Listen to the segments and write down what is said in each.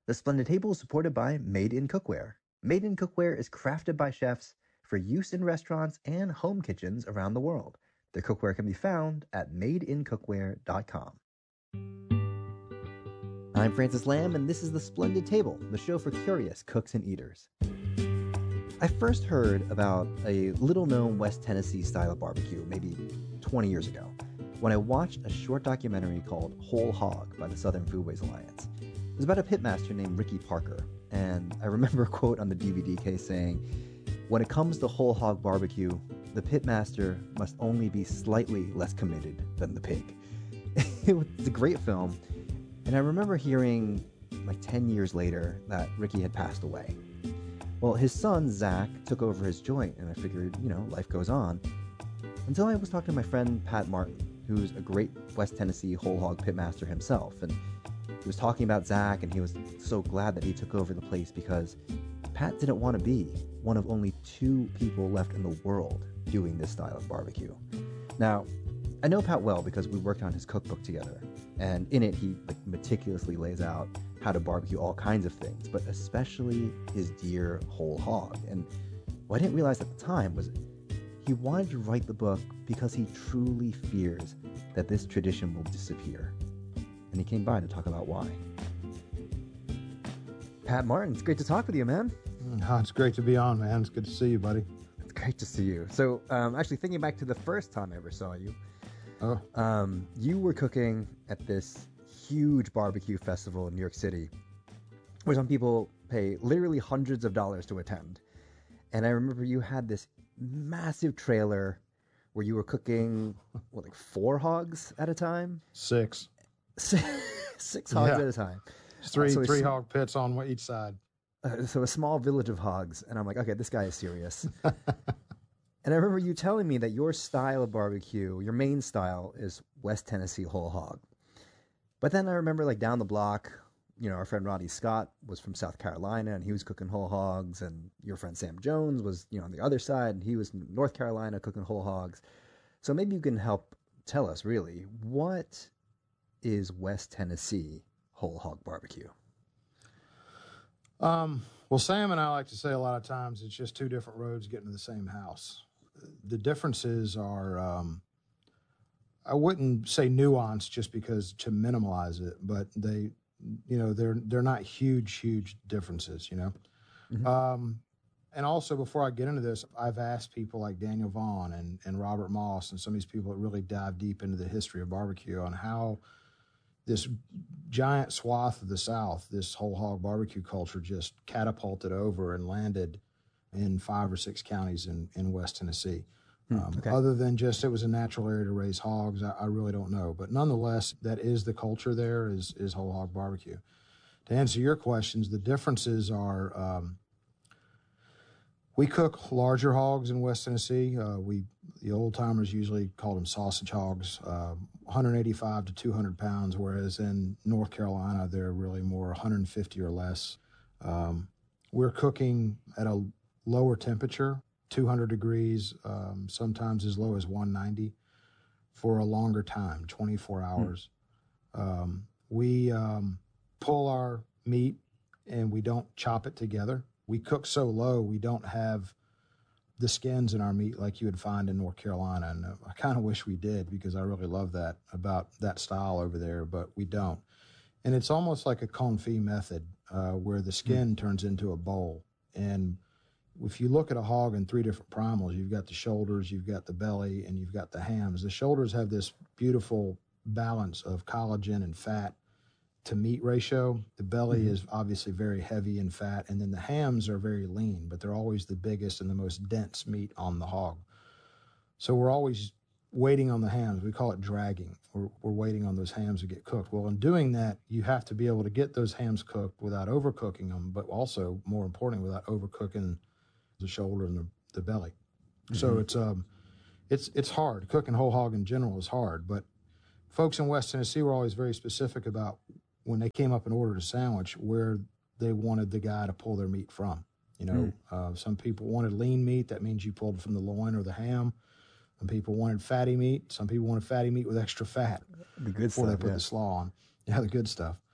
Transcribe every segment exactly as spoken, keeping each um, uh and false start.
The Splendid Table is supported by Made in Cookware. Made in Cookware is crafted by chefs for use in restaurants and home kitchens around the world. Their cookware can be found at made in cookware dot com. I'm Francis Lamb, and this is The Splendid Table, the show for curious cooks and eaters. I first heard about a little-known West Tennessee style of barbecue maybe twenty years ago when I watched a short documentary called Whole Hog by the Southern Foodways Alliance. It was about a pitmaster named Ricky Parker, and I remember a quote on the D V D case saying, "When it comes to whole hog barbecue, the pitmaster must only be slightly less committed than the pig." It's a great film, and I remember hearing like ten years later that Ricky had passed away. Well, his son, Zach, took over his joint, and I figured, you know, life goes on. Until I was talking to my friend Pat Martin, who's a great West Tennessee whole hog pitmaster himself, and he was talking about Zach, and he was so glad that he took over the place because Pat didn't want to be one of only two people left in the world doing this style of barbecue. Now, I know Pat well because we worked on his cookbook together, and in it he like, meticulously lays out how to barbecue all kinds of things, but especially his deer whole hog. And what I didn't realize at the time was he wanted to write the book because he truly fears that this tradition will disappear. And he came by to talk about why. Pat Martin, it's great to talk with you, man. Oh, it's great to be on, man. It's good to see you, buddy. It's great to see you. So, um, actually, thinking back to the first time I ever saw you, oh, um, you were cooking at this huge barbecue festival in New York City, where some people pay literally hundreds of dollars to attend. And I remember you had this massive trailer where you were cooking, what, like four hogs at a time? Six. Six hogs yeah. at a time. Three, uh, so three hog pits on each side. Uh, so a small village of hogs. And I'm like, okay, this guy is serious. And I remember you telling me that your style of barbecue, your main style, is West Tennessee whole hog. But then I remember, like, down the block, you know, our friend Roddy Scott was from South Carolina, and he was cooking whole hogs. And your friend Sam Jones was, you know, on the other side, and he was in North Carolina cooking whole hogs. So maybe you can help tell us, really, what is West Tennessee whole hog barbecue? Um, well, Sam and I like to say a lot of times it's just two different roads getting to the same house. The differences are, um, I wouldn't say nuanced just because to minimalize it, but they, you know, they're they're not huge, huge differences, you know. Mm-hmm. Um, and also, before I get into this, I've asked people like Daniel Vaughn and, and Robert Moss and some of these people that really dive deep into the history of barbecue on how this giant swath of the South, this whole hog barbecue culture just catapulted over and landed in five or six counties in, in West Tennessee. Hmm, um, okay. Other than just it was a natural area to raise hogs, I, I really don't know. But nonetheless, that is the culture there, is, is whole hog barbecue. To answer your questions, the differences are um, we cook larger hogs in West Tennessee. Uh, we the old timers usually called them sausage hogs, uh, one eighty-five to two hundred pounds, whereas in North Carolina they're really more one hundred fifty or less. Um, we're cooking at a lower temperature, two hundred degrees, um, sometimes as low as one ninety for a longer time, twenty-four hours. Hmm. Um, we um, pull our meat and we don't chop it together. We cook so low, we don't have the skins in our meat like you would find in North Carolina. And I kind of wish we did because I really love that about that style over there, but we don't. And it's almost like a confit method uh, where the skin mm. turns into a bowl. And if you look at a hog in three different primals, you've got the shoulders, you've got the belly, and you've got the hams. The shoulders have this beautiful balance of collagen and fat to meat ratio. The belly mm-hmm. is obviously very heavy in fat, and then the hams are very lean, but they're always the biggest and the most dense meat on the hog. So we're always waiting on the hams. We call it dragging. We're, we're waiting on those hams to get cooked. Well, in doing that, you have to be able to get those hams cooked without overcooking them, but also, more importantly, without overcooking the shoulder and the, the belly. Mm-hmm. So it's um, it's it's hard. Cooking whole hog in general is hard, but folks in West Tennessee were always very specific about when they came up and ordered a sandwich where they wanted the guy to pull their meat from. You know, mm. uh, some people wanted lean meat. That means you pulled from the loin or the ham. Some people wanted fatty meat. Some people wanted fatty meat with extra fat the good before stuff, they put yeah. the slaw on. Yeah, the good stuff.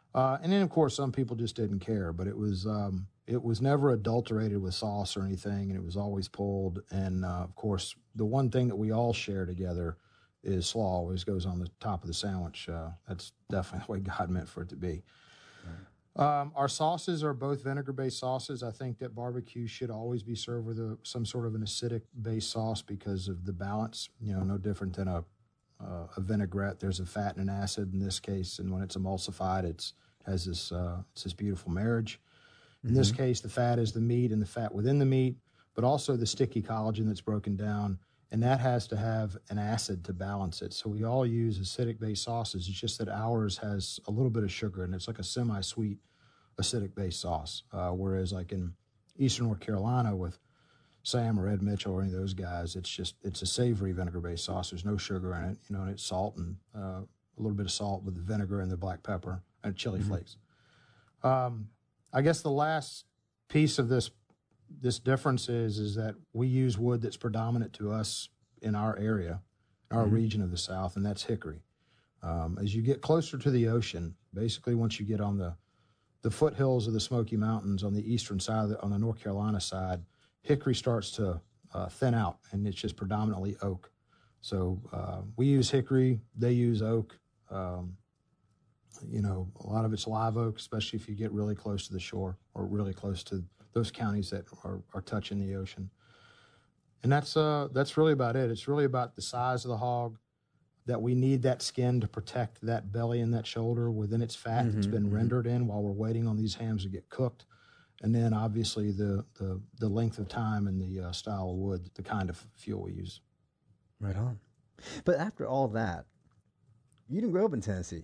Uh, and then, of course, some people just didn't care, but it was um, it was never adulterated with sauce or anything, and it was always pulled. And, uh, of course, the one thing that we all share together is slaw always goes on the top of the sandwich. Uh, that's definitely the way God meant for it to be. Right. Um, our sauces are both vinegar-based sauces. I think that barbecue should always be served with a, some sort of an acidic-based sauce because of the balance, you know, no different than a Uh, a vinaigrette. There's a fat and an acid in this case, and when it's emulsified, it's has this uh, it's this beautiful marriage. In mm-hmm. this case, the fat is the meat and the fat within the meat, but also the sticky collagen that's broken down, and that has to have an acid to balance it. So we all use acidic-based sauces. It's just that ours has a little bit of sugar, and it's like a semi-sweet acidic-based sauce, uh, whereas like in Eastern North Carolina with Sam or Ed Mitchell or any of those guys, it's just, it's a savory vinegar-based sauce. There's no sugar in it, you know, and it's salt and uh, a little bit of salt with the vinegar and the black pepper and chili mm-hmm. flakes. Um, I guess the last piece of this this difference is, is that we use wood that's predominant to us in our area, our mm-hmm. region of the South, and that's hickory. Um, as you get closer to the ocean, basically once you get on the, the foothills of the Smoky Mountains on the eastern side, of the, on the North Carolina side, hickory starts to uh, thin out, and it's just predominantly oak. So uh, we use hickory, they use oak. Um, you know, a lot of it's live oak, especially if you get really close to the shore or really close to those counties that are, are touching the ocean. And that's uh, that's really about it. It's really about the size of the hog, that we need that skin to protect that belly and that shoulder within its fat mm-hmm, that's been mm-hmm. rendered in while we're waiting on these hams to get cooked. And then, obviously, the, the, the length of time and the uh, style of wood, the kind of fuel we use. Right on. But after all that, you didn't grow up in Tennessee.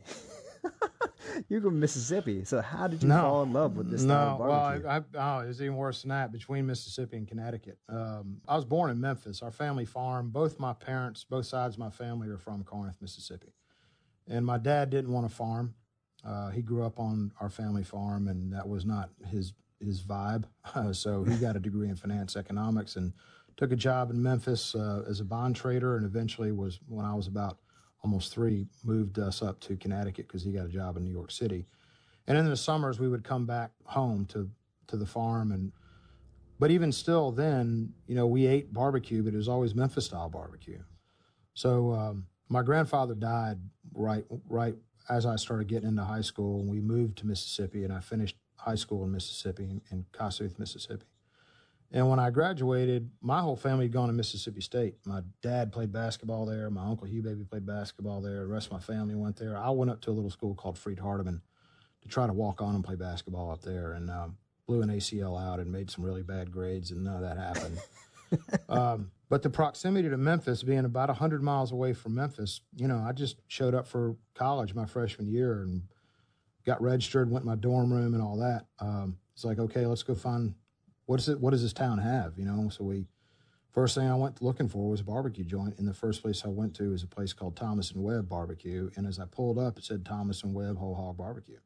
You grew up in Mississippi. So how did you no, fall in love with this style of barbecue? No, well, I, I, oh, it's even worse than that, between Mississippi and Connecticut. Um, I was born in Memphis. Our family farm, both my parents, both sides of my family are from Corinth, Mississippi. And my dad didn't want to farm. Uh, he grew up on our family farm, and that was not his his vibe. Uh, so he got a degree in finance economics and took a job in Memphis uh, as a bond trader, and eventually was, when I was about almost three, moved us up to Connecticut because he got a job in New York City. And in the summers, we would come back home to, to the farm. And but even still then, you know, we ate barbecue, but it was always Memphis-style barbecue. So um, my grandfather died right right as I started getting into high school, and we moved to Mississippi, and I finished high school in Mississippi, in, in Kossuth, Mississippi. And when I graduated, my whole family had gone to Mississippi State. My dad played basketball there. My uncle Hugh Baby played basketball there. The rest of my family went there. I went up to a little school called Freed Hardeman to try to walk on and play basketball up there, and um, blew an A C L out and made some really bad grades, and none of that happened. um, but the proximity to Memphis, being about one hundred miles away from Memphis, you know, I just showed up for college my freshman year and got registered, went in my dorm room and all that. Um, it's like, okay, let's go find, what is it? What does this town have? You know, so we, first thing I went looking for was a barbecue joint. And the first place I went to was a place called Thomas and Webb Barbecue. And as I pulled up, it said Thomas and Webb Whole Hog Barbecue.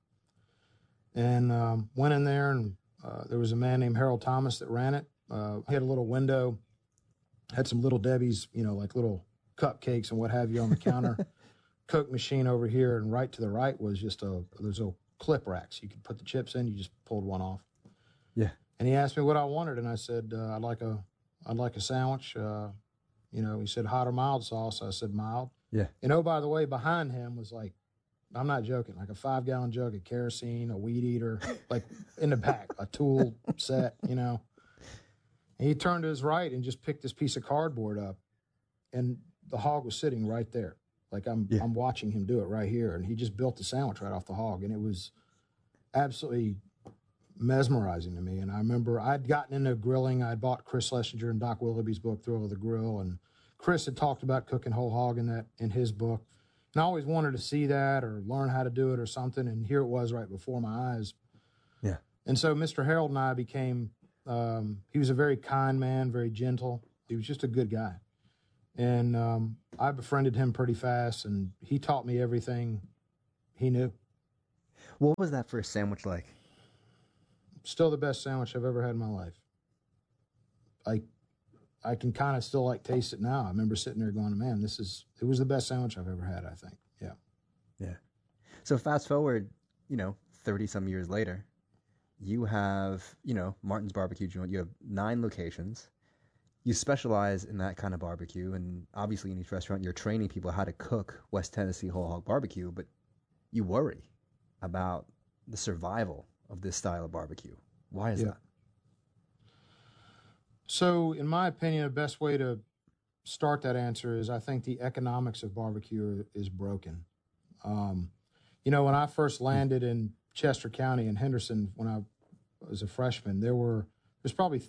And um, went in there, and uh, there was a man named Harold Thomas that ran it. Uh, he had a little window, had some Little Debbie's, you know, like little cupcakes and what have you on the counter. Coke machine over here, and right to the right was just a, there's a clip racks. You could put the chips in, you just pulled one off. Yeah. And he asked me what I wanted, and I said, uh, I'd like a, I'd like a sandwich. Uh, you know, he said, hot or mild sauce? I said, mild. Yeah. And oh, by the way, behind him was like, I'm not joking, like a five gallon jug of kerosene, a weed eater, like in the back, a tool set, you know. And he turned to his right and just picked this piece of cardboard up, and the hog was sitting right there. Like I'm, yeah. I'm watching him do it right here, and he just built the sandwich right off the hog, and it was absolutely mesmerizing to me. And I remember I'd gotten into grilling. I'd bought Chris Schlesinger and Doc Willoughby's book, Thrill of the Grill, and Chris had talked about cooking whole hog in that in his book. And I always wanted to see that or learn how to do it or something, and here it was right before my eyes. Yeah. And so Mister Harold and I became, um, he was a very kind man, very gentle. He was just a good guy. And um, I befriended him pretty fast, and he taught me everything he knew. What was that first sandwich like? Still the best sandwich I've ever had in my life. I I can kind of still like taste it now. I remember sitting there going, man, this is, it was the best sandwich I've ever had, I think. Yeah. Yeah. So fast forward, you know, thirty some years later, you have, you know, Martin's Barbecue Joint. You have nine locations. You specialize in that kind of barbecue. And obviously in each restaurant, you're training people how to cook West Tennessee whole hog barbecue, but you worry about the survival of this style of barbecue. Why is Yeah. that? So, in my opinion, the best way to start that answer is I think the economics of barbecue is broken. Um, you know, when I first landed in Chester County in Henderson when I was a freshman, there were there's probably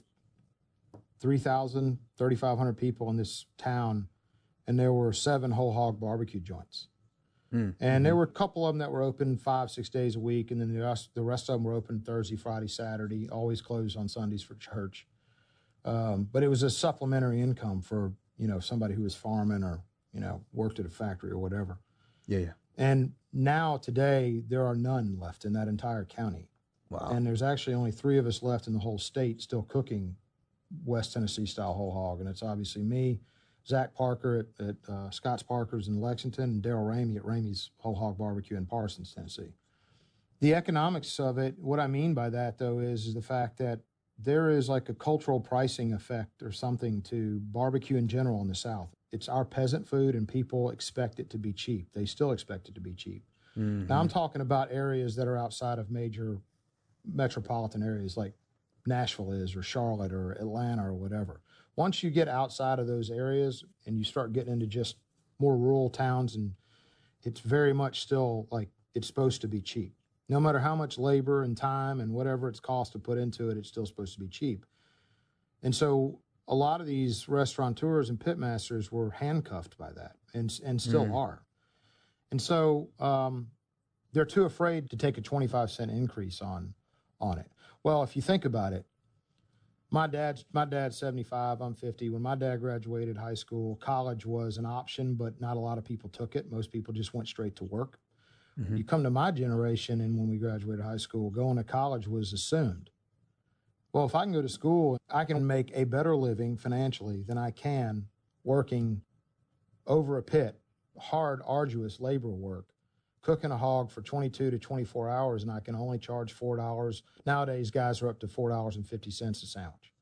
three thousand, thirty-five hundred people in this town, and there were seven whole hog barbecue joints. Mm, and mm-hmm. there were a couple of them that were open five, six days a week, and then the rest, the rest of them were open Thursday, Friday, Saturday, always closed on Sundays for church. Um, but it was a supplementary income for, you know, somebody who was farming or, you know, worked at a factory or whatever. Yeah, yeah. And now today there are none left in that entire county. Wow. And there's actually only three of us left in the whole state still cooking West Tennessee style whole hog. And it's obviously me, Zach Parker at, at uh, Scott's Parker's in Lexington, and Daryl Ramey at Ramey's Whole Hog Barbecue in Parsons, Tennessee. The economics of it, what I mean by that, though, is, is the fact that there is like a cultural pricing effect or something to barbecue in general in the South. It's our peasant food, and people expect it to be cheap. They still expect it to be cheap. Mm-hmm. Now, I'm talking about areas that are outside of major metropolitan areas like Nashville is, or Charlotte, or Atlanta, or whatever. Once you get outside of those areas and you start getting into just more rural towns, and it's very much still like it's supposed to be cheap. No matter how much labor and time and whatever it's cost to put into it, it's still supposed to be cheap. And so a lot of these restaurateurs and pitmasters were handcuffed by that, and and still mm. are. And so um, they're too afraid to take a twenty-five cent increase on on it. Well, if you think about it, my dad's my dad's seventy-five, I'm fifty. When my dad graduated high school, college was an option, but not a lot of people took it. Most people just went straight to work. Mm-hmm. You come to my generation, and when we graduated high school, going to college was assumed. Well, if I can go to school, I can make a better living financially than I can working over a pit, hard, arduous labor work, cooking a hog for twenty-two to twenty-four hours, and I can only charge four dollars. Nowadays, guys are up to four dollars and fifty cents a sandwich.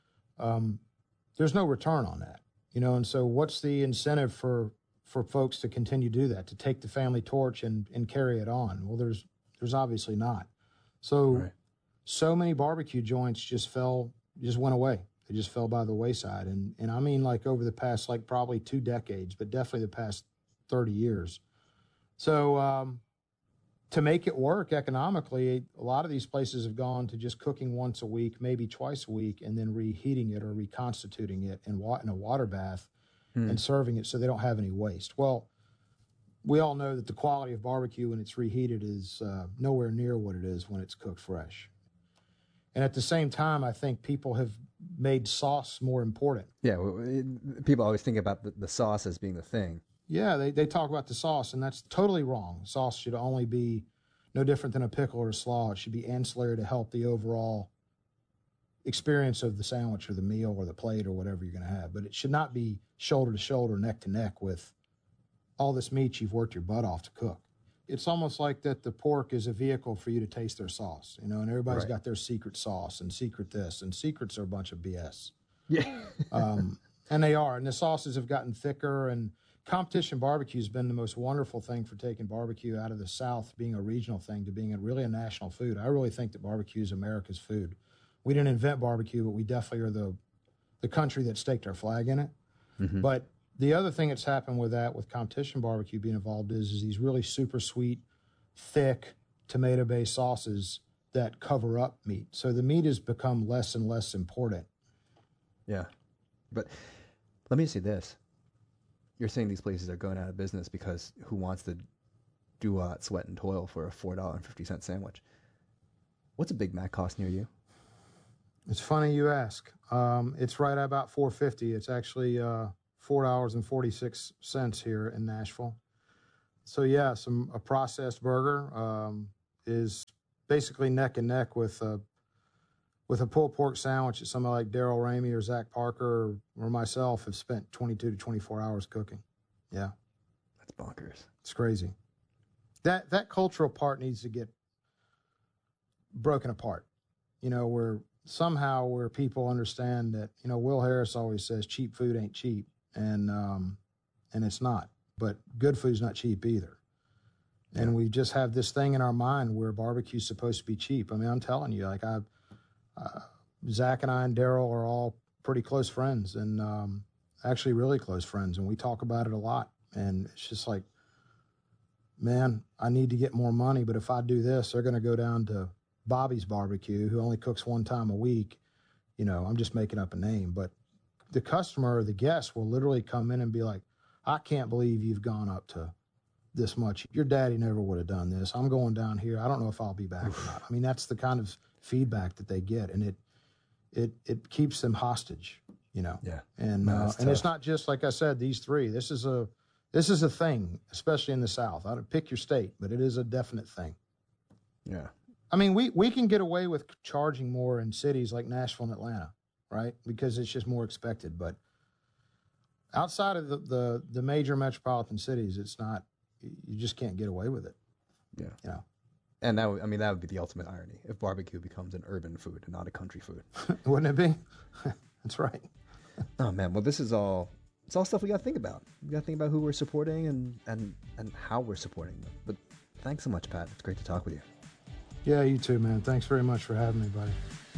Um, there's no return on that, you know, and so what's the incentive for for folks to continue to do that, to take the family torch and, and carry it on? Well, there's there's obviously not. So right. so many barbecue joints just fell, just went away. They just fell by the wayside. And and I mean like over the past like probably two decades, but definitely the past thirty years. So um, to make it work economically, a lot of these places have gone to just cooking once a week, maybe twice a week, and then reheating it or reconstituting it in, wa- in a water bath. Hmm. And serving it so they don't have any waste. Well, we all know that the quality of barbecue when it's reheated is uh, nowhere near what it is when it's cooked fresh. And at the same time, I think people have made sauce more important. Yeah, well, it, people always think about the, the sauce as being the thing. Yeah, they, they talk about the sauce, and that's totally wrong. Sauce should only be no different than a pickle or a slaw. It should be ancillary to help the overall experience of the sandwich or the meal or the plate or whatever you're going to have. But it should not be shoulder to shoulder, neck to neck with all this meat you've worked your butt off to cook. It's almost like that the pork is a vehicle for you to taste their sauce, you know, and everybody's right. got their secret sauce and secret this, and secrets are a bunch of B S. Yeah. um, and they are. And the sauces have gotten thicker, and competition barbecue has been the most wonderful thing for taking barbecue out of the South, being a regional thing, to being a really a national food. I really think that barbecue is America's food. We didn't invent barbecue, but we definitely are the the country that staked our flag in it. Mm-hmm. But the other thing that's happened with that, with competition barbecue being involved, is, is these really super sweet, thick, tomato-based sauces that cover up meat. So the meat has become less and less important. Yeah. But let me say this. You're saying these places are going out of business because who wants to do uh, sweat and toil for a four dollars and fifty cents sandwich? What's a Big Mac cost near you? It's funny you ask. Um, it's right at about four dollars and fifty cents. It's actually uh, four dollars and forty-six cents here in Nashville. So yeah, some a processed burger um, is basically neck and neck with a with a pulled pork sandwich that somebody like Daryl Ramey or Zach Parker or, or myself have spent twenty-two to twenty-four hours cooking. Yeah, that's bonkers. It's crazy. That that cultural part needs to get broken apart. You know, where somehow where people understand that, you know, Will Harris always says cheap food ain't cheap, and um, and it's not. But good food's not cheap either. And we just have this thing in our mind where barbecue's supposed to be cheap. I mean, I'm telling you, like I, uh, Zach and I and Daryl are all pretty close friends, and um, actually really close friends, and we talk about it a lot. And it's just like, man, I need to get more money, but if I do this, they're going to go down to Bobby's Barbecue, who only cooks one time a week. You know, I'm just making up a name, but the customer or the guest will literally come in and be like, I can't believe you've gone up to this much. Your daddy never would have done this. I'm going down here. I don't know if I'll be back or not. I mean, that's the kind of feedback that they get, and it it it keeps them hostage, you know. Yeah. And no, uh, and it's not just like I said, these three. This is a this is a thing, especially in the South. I don't pick your state, but it is a definite thing. Yeah. I mean, we we can get away with charging more in cities like Nashville and Atlanta, right? Because it's just more expected. But outside of the the, the major metropolitan cities, it's not. You just can't get away with it. Yeah. You know? And that would, I mean, that would be the ultimate irony if barbecue becomes an urban food and not a country food. Wouldn't it be? That's right. Oh man, well this is all, it's all stuff we got to think about. We got to think about who we're supporting and, and, and how we're supporting them. But thanks so much, Pat. It's great to talk with you. Yeah, you too, man. Thanks very much for having me, buddy.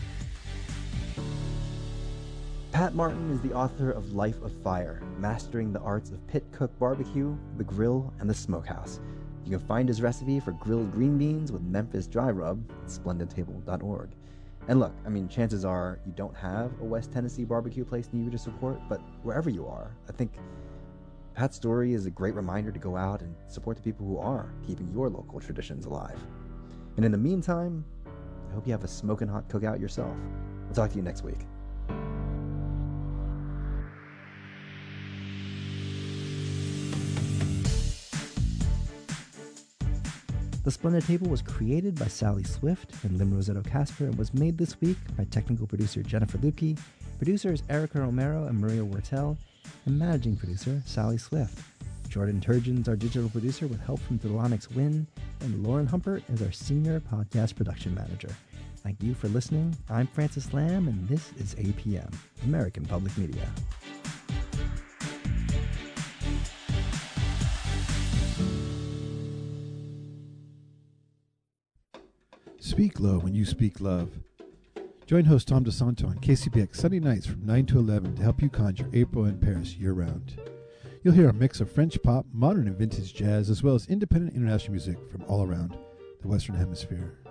Pat Martin is the author of Life of Fire, Mastering the Arts of Pit Cook Barbecue, the Grill, and the Smokehouse. You can find his recipe for grilled green beans with Memphis dry rub at splendid table dot org. And look, I mean, chances are you don't have a West Tennessee barbecue place near you to support, but wherever you are, I think Pat's story is a great reminder to go out and support the people who are keeping your local traditions alive. And in the meantime, I hope you have a smoking hot cookout yourself. We'll talk to you next week. The Splendid Table was created by Sally Swift and Lim Rosetto Casper and was made this week by technical producer Jennifer Lupke, producers Erica Romero and Maria Wortel, and managing producer Sally Swift. Jordan Turgeon's our digital producer with help from Thelonix Wynn, and Lauren Humpert is our senior podcast production manager. Thank you for listening. I'm Francis Lamb, and this is A P M, American Public Media. Speak low when you speak love. Join host Tom DeSanto on K C B X Sunday nights from nine to eleven to help you conjure April in Paris year-round. You'll hear a mix of French pop, modern and vintage jazz, as well as independent international music from all around the Western Hemisphere.